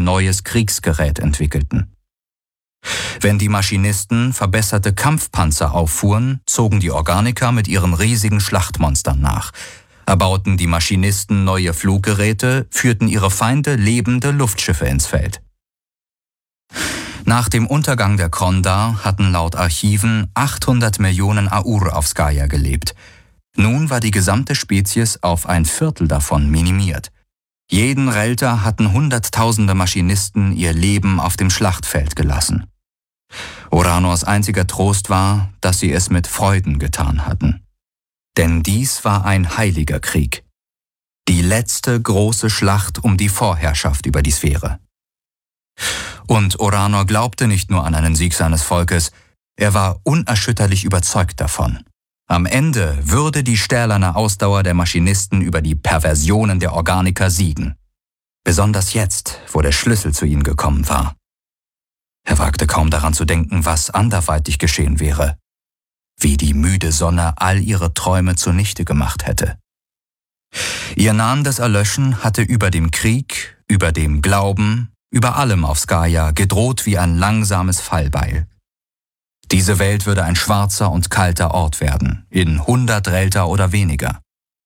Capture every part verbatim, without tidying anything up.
neues Kriegsgerät entwickelten. Wenn die Maschinisten verbesserte Kampfpanzer auffuhren, zogen die Organiker mit ihren riesigen Schlachtmonstern nach, erbauten die Maschinisten neue Fluggeräte, führten ihre Feinde lebende Luftschiffe ins Feld. Nach dem Untergang der Krondar hatten laut Archiven achthundert Millionen Aur auf Skaya gelebt. Nun war die gesamte Spezies auf ein Viertel davon minimiert. Jeden Relter hatten Hunderttausende Maschinisten ihr Leben auf dem Schlachtfeld gelassen. Oranors einziger Trost war, dass sie es mit Freuden getan hatten. Denn dies war ein heiliger Krieg. Die letzte große Schlacht um die Vorherrschaft über die Sphäre. Und Oranor glaubte nicht nur an einen Sieg seines Volkes, er war unerschütterlich überzeugt davon. Am Ende würde die stählerne Ausdauer der Maschinisten über die Perversionen der Organiker siegen. Besonders jetzt, wo der Schlüssel zu ihnen gekommen war. Er wagte kaum daran zu denken, was anderweitig geschehen wäre. Wie die müde Sonne all ihre Träume zunichte gemacht hätte. Ihr nahendes Erlöschen hatte über dem Krieg, über dem Glauben, über allem auf Skaya gedroht wie ein langsames Fallbeil. Diese Welt würde ein schwarzer und kalter Ort werden, in hundert Relter oder weniger.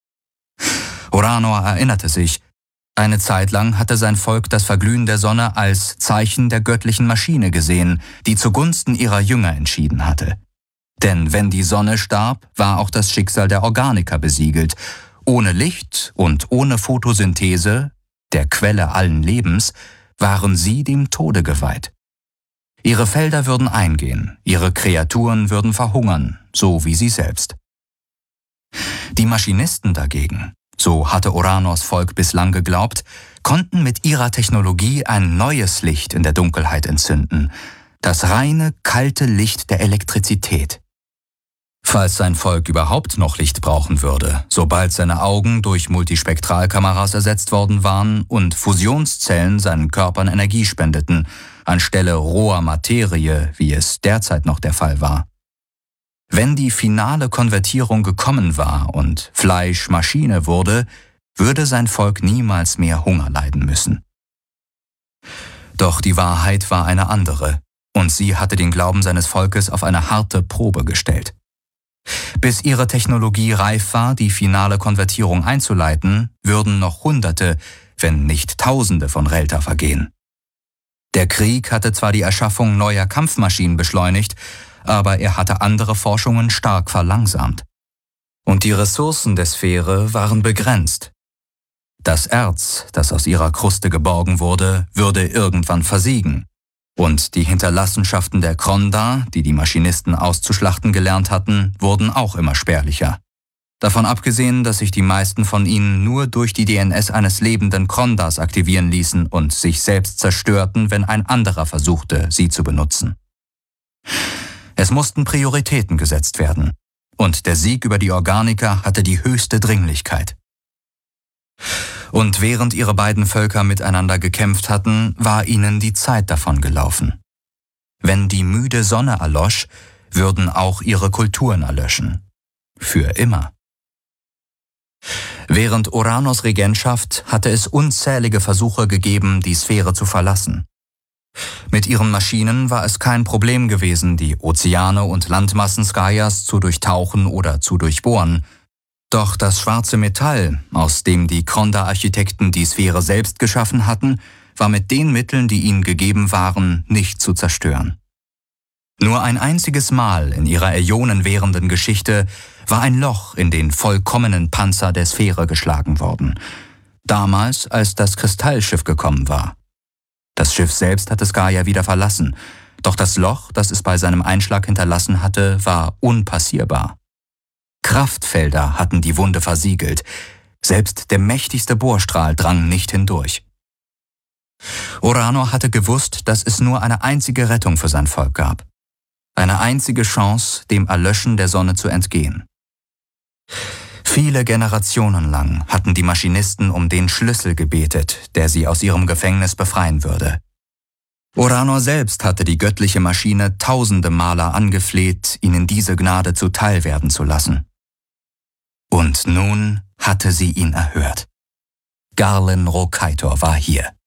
Oranor erinnerte sich, eine Zeit lang hatte sein Volk das Verglühen der Sonne als Zeichen der göttlichen Maschine gesehen, die zugunsten ihrer Jünger entschieden hatte. Denn wenn die Sonne starb, war auch das Schicksal der Organiker besiegelt. Ohne Licht und ohne Photosynthese, der Quelle allen Lebens, waren sie dem Tode geweiht. Ihre Felder würden eingehen, ihre Kreaturen würden verhungern, so wie sie selbst. Die Maschinisten dagegen, so hatte Oranors Volk bislang geglaubt, konnten mit ihrer Technologie ein neues Licht in der Dunkelheit entzünden, das reine, kalte Licht der Elektrizität. Falls sein Volk überhaupt noch Licht brauchen würde, sobald seine Augen durch Multispektralkameras ersetzt worden waren und Fusionszellen seinen Körpern Energie spendeten, anstelle roher Materie, wie es derzeit noch der Fall war. Wenn die finale Konvertierung gekommen war und Fleisch Maschine wurde, würde sein Volk niemals mehr Hunger leiden müssen. Doch die Wahrheit war eine andere, und sie hatte den Glauben seines Volkes auf eine harte Probe gestellt. Bis ihre Technologie reif war, die finale Konvertierung einzuleiten, würden noch Hunderte, wenn nicht Tausende von Relter vergehen. Der Krieg hatte zwar die Erschaffung neuer Kampfmaschinen beschleunigt, aber er hatte andere Forschungen stark verlangsamt. Und die Ressourcen der Sphäre waren begrenzt. Das Erz, das aus ihrer Kruste geborgen wurde, würde irgendwann versiegen. Und die Hinterlassenschaften der Krondar, die die Maschinisten auszuschlachten gelernt hatten, wurden auch immer spärlicher. Davon abgesehen, dass sich die meisten von ihnen nur durch die D N S eines lebenden Krondars aktivieren ließen und sich selbst zerstörten, wenn ein anderer versuchte, sie zu benutzen. Es mussten Prioritäten gesetzt werden, und der Sieg über die Organiker hatte die höchste Dringlichkeit. Und während ihre beiden Völker miteinander gekämpft hatten, war ihnen die Zeit davon gelaufen. Wenn die müde Sonne erlosch, würden auch ihre Kulturen erlöschen. Für immer. Während Oranors Regentschaft hatte es unzählige Versuche gegeben, die Sphäre zu verlassen. Mit ihren Maschinen war es kein Problem gewesen, die Ozeane und Landmassen Skayas zu durchtauchen oder zu durchbohren. Doch das schwarze Metall, aus dem die Krondar-Architekten die Sphäre selbst geschaffen hatten, war mit den Mitteln, die ihnen gegeben waren, nicht zu zerstören. Nur ein einziges Mal in ihrer äonenwährenden Geschichte war ein Loch in den vollkommenen Panzer der Sphäre geschlagen worden. Damals, als das Kristallschiff gekommen war. Das Schiff selbst hatte Skaya wieder verlassen, doch das Loch, das es bei seinem Einschlag hinterlassen hatte, war unpassierbar. Kraftfelder hatten die Wunde versiegelt, selbst der mächtigste Bohrstrahl drang nicht hindurch. Oranor hatte gewusst, dass es nur eine einzige Rettung für sein Volk gab. Eine einzige Chance, dem Erlöschen der Sonne zu entgehen. Viele Generationen lang hatten die Maschinisten um den Schlüssel gebetet, der sie aus ihrem Gefängnis befreien würde. Oranor selbst hatte die göttliche Maschine tausende Maler angefleht, ihnen diese Gnade zuteil werden zu lassen. Und nun hatte sie ihn erhört. Garlen Rokaitor war hier.